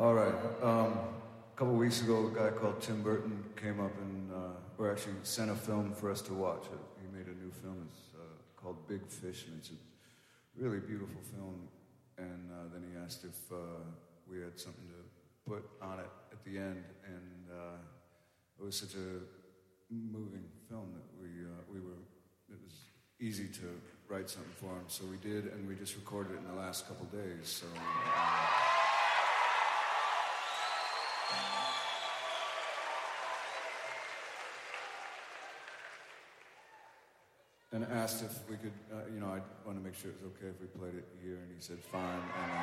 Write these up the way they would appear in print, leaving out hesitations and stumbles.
All right. A couple weeks ago, a guy called Tim Burton came up and, or actually sent a film for us to watch. He made a new film. It's called Big Fish, and it's a really beautiful film. And then he asked if we had something to put on it at the end, and it was such a moving film that it was easy to write something for him, so we did, and we just recorded it in the last couple days, so... and asked if we could, I wanted to make sure it was okay if we played it here, and he said fine,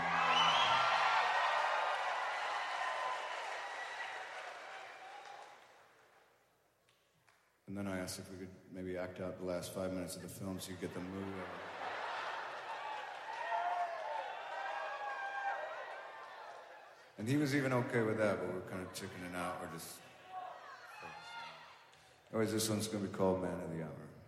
and then I asked if we could maybe act out the last 5 minutes of the film so you get the mood. And he was even okay with that, but we're kind of chickening out. We're just... Anyways, this one's going to be called Man of the Hour.